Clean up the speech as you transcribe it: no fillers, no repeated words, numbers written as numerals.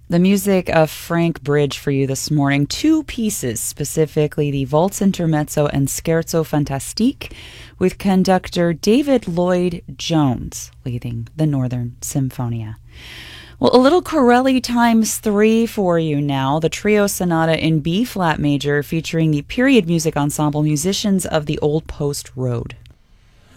The music of Frank Bridge for you this morning. Two pieces, specifically the Waltz Intermezzo and Scherzo Fantastique, with conductor David Lloyd Jones leading the Northern Symphonia. Well, a little Corelli ×3 for you now. The trio sonata in B-flat major featuring the period music ensemble Musicians of the Old Post Road.